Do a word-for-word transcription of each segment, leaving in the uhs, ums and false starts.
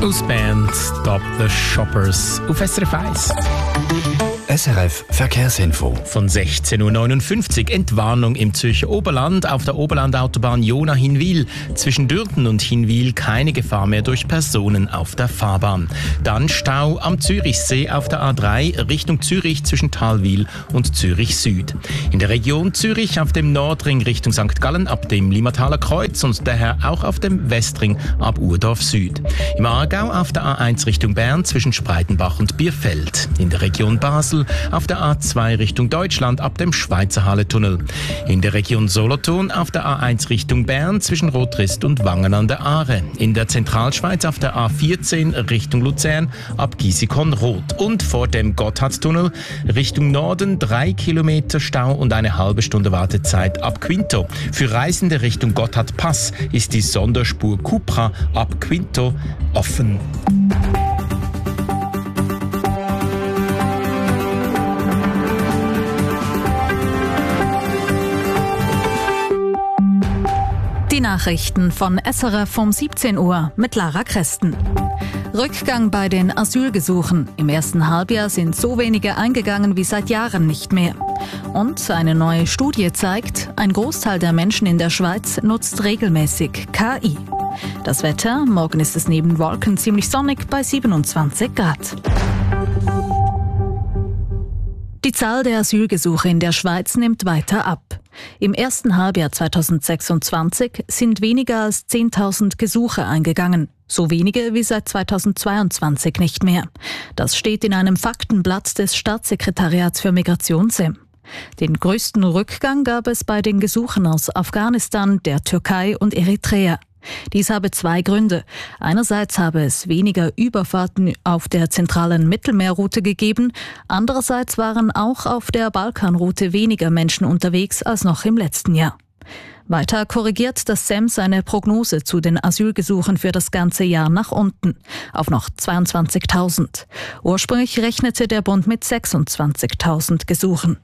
House Band, Stop the Shoppers auf S R F eins. S R F Verkehrsinfo. Von sechzehn Uhr neunundfünfzig Entwarnung im Zürcher Oberland auf der Oberlandautobahn Jona-Hinwil. Zwischen Dürten und Hinwil keine Gefahr mehr durch Personen auf der Fahrbahn. Dann Stau am Zürichsee auf der A drei Richtung Zürich zwischen Thalwil und Zürich Süd. In der Region Zürich auf dem Nordring Richtung Sankt Gallen ab dem Limmataler Kreuz und daher auch auf dem Westring ab Urdorf Süd. Im Aargau auf der A eins Richtung Bern zwischen Spreitenbach und Bierfeld. In der Region Basel auf der A zwei Richtung Deutschland ab dem Schweizer Halletunnel. In der Region Solothurn auf der A eins Richtung Bern zwischen Rotrist und Wangen an der Aare. In der Zentralschweiz auf der A vierzehn Richtung Luzern ab Giesicon-Rot. Und vor dem Gotthardtunnel Richtung Norden drei Kilometer Stau und eine halbe Stunde Wartezeit ab Quinto. Für Reisende Richtung Gotthardpass ist die Sonderspur Cupra ab Quinto offen. Die Nachrichten von S R F um siebzehn Uhr mit Lara Kresten. Rückgang bei den Asylgesuchen. Im ersten Halbjahr sind so wenige eingegangen wie seit Jahren nicht mehr. Und eine neue Studie zeigt, ein Großteil der Menschen in der Schweiz nutzt regelmäßig K I. Das Wetter, morgen ist es neben Wolken ziemlich sonnig bei siebenundzwanzig Grad. Die Zahl der Asylgesuche in der Schweiz nimmt weiter ab. Im ersten Halbjahr zweitausendsechsundzwanzig sind weniger als zehntausend Gesuche eingegangen. So wenige wie seit zweitausendzweiundzwanzig nicht mehr. Das steht in einem Faktenblatt des Staatssekretariats für Migration S E M. Den größten Rückgang gab es bei den Gesuchen aus Afghanistan, der Türkei und Eritrea. Dies habe zwei Gründe. Einerseits habe es weniger Überfahrten auf der zentralen Mittelmeerroute gegeben, andererseits waren auch auf der Balkanroute weniger Menschen unterwegs als noch im letzten Jahr. Weiter korrigiert das S E M seine Prognose zu den Asylgesuchen für das ganze Jahr nach unten, auf noch zweiundzwanzigtausend. Ursprünglich rechnete der Bund mit sechsundzwanzigtausend Gesuchen.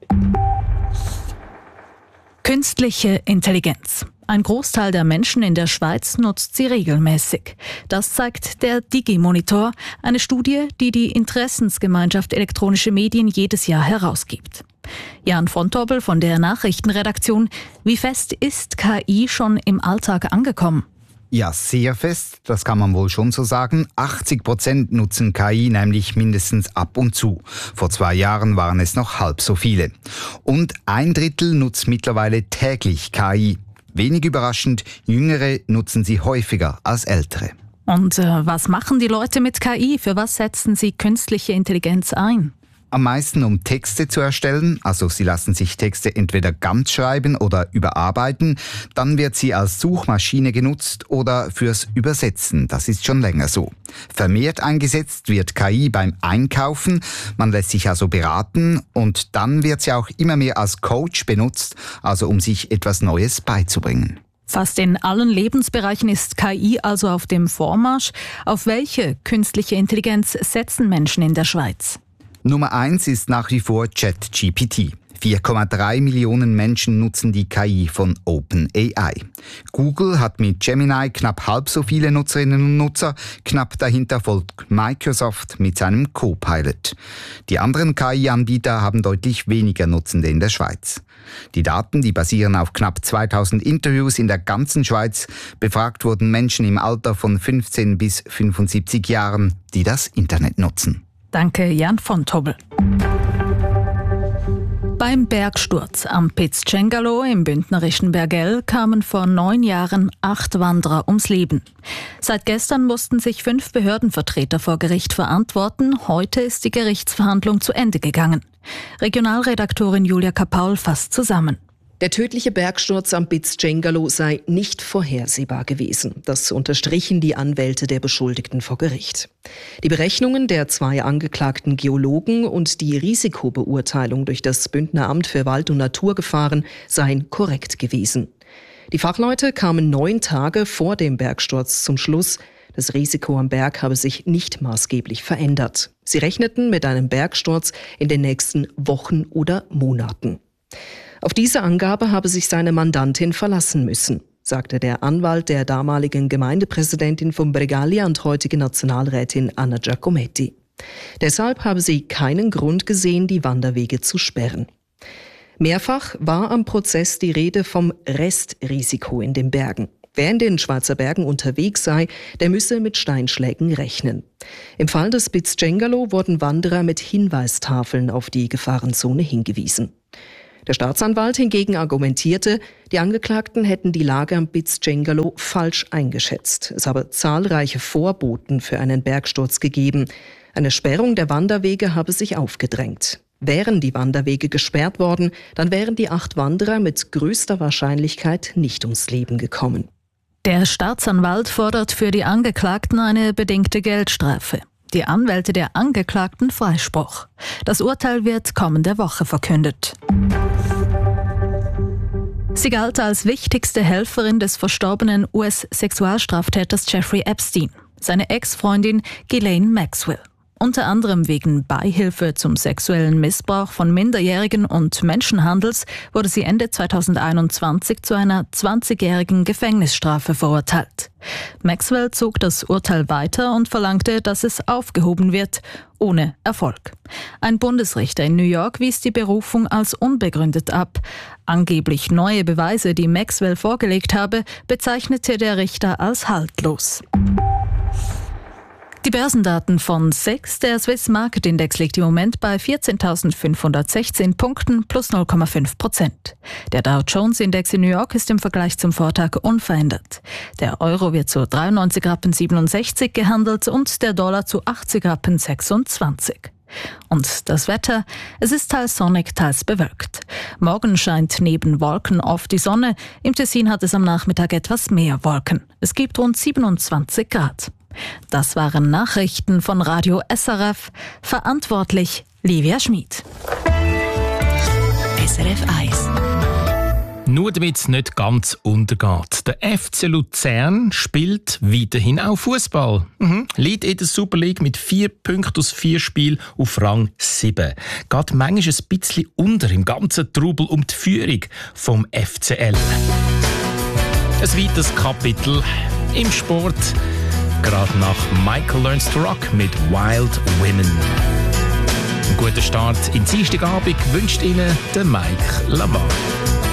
Künstliche Intelligenz. Ein Großteil der Menschen in der Schweiz nutzt sie regelmäßig. Das zeigt der Digimonitor, eine Studie, die die Interessensgemeinschaft Elektronische Medien jedes Jahr herausgibt. Jan von Tobel von der Nachrichtenredaktion. Wie fest ist K I schon im Alltag angekommen? Ja, sehr fest, das kann man wohl schon so sagen. achtzig Prozent nutzen K I nämlich mindestens ab und zu. Vor zwei Jahren waren es noch halb so viele. Und ein Drittel nutzt mittlerweile täglich K I. Wenig überraschend, Jüngere nutzen sie häufiger als Ältere. Und äh, was machen die Leute mit K I? Für was setzen sie künstliche Intelligenz ein? Am meisten, um Texte zu erstellen, also sie lassen sich Texte entweder ganz schreiben oder überarbeiten, dann wird sie als Suchmaschine genutzt oder fürs Übersetzen, das ist schon länger so. Vermehrt eingesetzt wird K I beim Einkaufen, man lässt sich also beraten und dann wird sie auch immer mehr als Coach benutzt, also um sich etwas Neues beizubringen. Fast in allen Lebensbereichen ist K I also auf dem Vormarsch. Auf welche künstliche Intelligenz setzen Menschen in der Schweiz? Nummer eins ist nach wie vor ChatGPT. vier Komma drei Millionen Menschen nutzen die K I von OpenAI. Google hat mit Gemini knapp halb so viele Nutzerinnen und Nutzer. Knapp dahinter folgt Microsoft mit seinem Copilot. Die anderen K I-Anbieter haben deutlich weniger Nutzende in der Schweiz. Die Daten, die basieren auf knapp zweitausend Interviews in der ganzen Schweiz. Befragt wurden Menschen im Alter von fünfzehn bis fünfundsiebzig Jahren, die das Internet nutzen. Danke, Jan von Tobel. Beim Bergsturz am Piz Cengalo im bündnerischen Bergell kamen vor neun Jahren acht Wanderer ums Leben. Seit gestern mussten sich fünf Behördenvertreter vor Gericht verantworten. Heute ist die Gerichtsverhandlung zu Ende gegangen. Regionalredaktorin Julia Kapaul fasst zusammen. Der tödliche Bergsturz am Piz Cengalo sei nicht vorhersehbar gewesen. Das unterstrichen die Anwälte der Beschuldigten vor Gericht. Die Berechnungen der zwei angeklagten Geologen und die Risikobeurteilung durch das Bündner Amt für Wald- und Naturgefahren seien korrekt gewesen. Die Fachleute kamen neun Tage vor dem Bergsturz zum Schluss, das Risiko am Berg habe sich nicht maßgeblich verändert. Sie rechneten mit einem Bergsturz in den nächsten Wochen oder Monaten. Auf diese Angabe habe sich seine Mandantin verlassen müssen. sagte der Anwalt der damaligen Gemeindepräsidentin von Bregaglia und heutige Nationalrätin Anna Giacometti. Deshalb habe sie keinen Grund gesehen, die Wanderwege zu sperren. Mehrfach war am Prozess die Rede vom Restrisiko in den Bergen. Wer in den Schweizer Bergen unterwegs sei, der müsse mit Steinschlägen rechnen. Im Fall des Pizzcengalo wurden Wanderer mit Hinweistafeln auf die Gefahrenzone hingewiesen. Der Staatsanwalt hingegen argumentierte, die Angeklagten hätten die Lage am Pizzcengalo falsch eingeschätzt. Es habe zahlreiche Vorboten für einen Bergsturz gegeben. Eine Sperrung der Wanderwege habe sich aufgedrängt. Wären die Wanderwege gesperrt worden, dann wären die acht Wanderer mit größter Wahrscheinlichkeit nicht ums Leben gekommen. Der Staatsanwalt fordert für die Angeklagten eine bedingte Geldstrafe. Die Anwälte der Angeklagten Freispruch. Das Urteil wird kommende Woche verkündet. Sie galt als wichtigste Helferin des verstorbenen U S-Sexualstraftäters Jeffrey Epstein, seine Ex-Freundin Ghislaine Maxwell. Unter anderem wegen Beihilfe zum sexuellen Missbrauch von Minderjährigen und Menschenhandels wurde sie Ende zweitausendeinundzwanzig zu einer zwanzigjährigen Gefängnisstrafe verurteilt. Maxwell zog das Urteil weiter und verlangte, dass es aufgehoben wird, ohne Erfolg. Ein Bundesrichter in New York wies die Berufung als unbegründet ab. Angeblich neue Beweise, die Maxwell vorgelegt habe, bezeichnete der Richter als haltlos. Die Börsendaten von S I X, der Swiss Market Index, liegt im Moment bei vierzehntausendfünfhundertsechzehn Punkten plus null Komma fünf Prozent. Der Dow Jones Index in New York ist im Vergleich zum Vortag unverändert. Der Euro wird zu dreiundneunzig Rappen siebenundsechzig gehandelt und der Dollar zu achtzig Rappen sechsundzwanzig. Und das Wetter? Es ist teils sonnig, teils bewölkt. Morgen scheint neben Wolken oft die Sonne. Im Tessin hat es am Nachmittag etwas mehr Wolken. Es gibt rund siebenundzwanzig Grad. Das waren Nachrichten von Radio S R F. Verantwortlich Livia Schmid. S R F eins. Nur damit es nicht ganz untergeht. Der F C Luzern spielt weiterhin auch Fußball. Mhm. Liegt in der Super League mit vier Punkten aus vier Spielen auf Rang sieben. Geht manchmal ein bisschen unter im ganzen Trubel um die Führung vom F C L. Ein weiteres Kapitel im Sport. Gerade nach Michael Learns to Rock mit Wild Women. Einen guten Start in Dienstagabend wünscht Ihnen der Mike Lamar.